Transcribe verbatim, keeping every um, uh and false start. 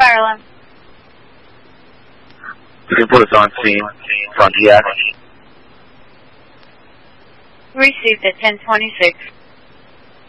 fire alarm. You can put us on scene, Pontiac. Received at ten twenty-six.